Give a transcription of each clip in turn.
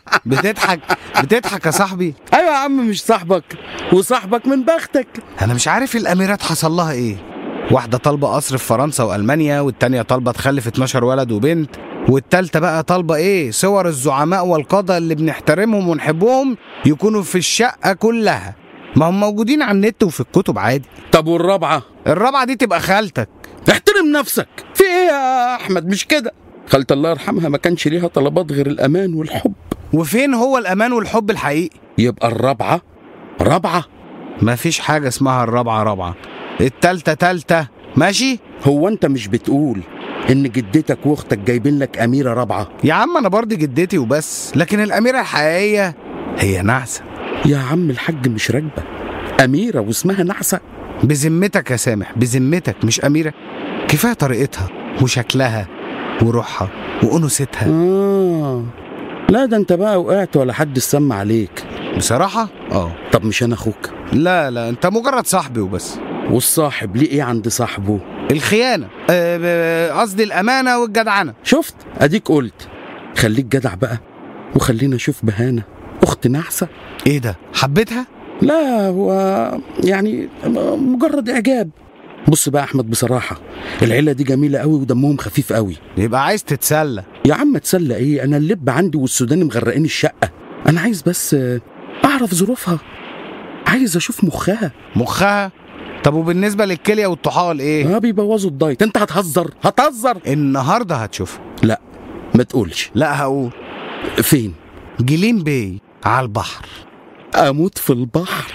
بتضحك يا صاحبي؟ ايوه يا عم، مش صاحبك وصاحبك من بختك. انا مش عارف الاميرات حصل لها ايه. واحدة طالبة قصر في فرنسا والمانيا، والتانية طالبة تخلف 12 ولد وبنت، والتالتة بقى طالبة ايه؟ صور الزعماء والقادة اللي بنحترمهم ونحبهم يكونوا في الشقة كلها. ما هم موجودين على النت وفي الكتب عادي. طب والرابعة؟ الرابعة دي تبقى خالتك. احترم نفسك. في ايه يا احمد؟ مش كده. خالتي الله يرحمها ما كانش ليها طلبات غير الامان والحب. وفين هو الامان والحب الحقيقي؟ يبقى الرابعة رابعة. ما فيش حاجة اسمها الرابعة رابعة، التالتة تالتة. ماشي. هو انت مش بتقول ان جدتك واختك جايبين لك اميرة رابعة؟ يا عم انا برضه جدتي وبس، لكن الاميرة الحقيقية هي نعسة. يا عم الحاج مش راكبة اميرة واسمها نعسة. بذمتك يا سامح، بذمتك مش اميرة؟ كفاية طريقتها وشكلها وروحها وانوثتها. لا ده انت بقى وقعت ولا حد سمع عليك. بصراحة طب مش انا اخوك؟ لا انت مجرد صاحبي وبس. والصاحب ليه ايه عند صاحبه؟ الخيانة، قصدي الامانة والجدعنة. شفت اديك قلت. خليك جدع بقى وخلينا اشوف بهانة اخت نعسة. ايه ده؟ حبيتها؟ لا هو يعني مجرد اعجاب. بص بقى احمد، بصراحة العيلة دي جميلة قوي ودمهم خفيف قوي. يبقى عايز تتسلى. يا عم اتسلى ايه؟ انا اللب عندي والسوداني مغرقين الشقة. انا عايز بس اعرف ظروفها، عايز اشوف مخها. طب وبالنسبة للكلية والطحال ايه؟ بيبوظوا الدايت. انت هتهزر. النهاردة هتشوفها. لا ما تقولش. لا هقول. فين؟ جليم باي على البحر. اموت في البحر.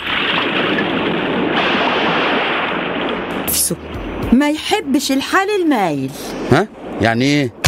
ما يحبش الحال المايل. يعني ايه؟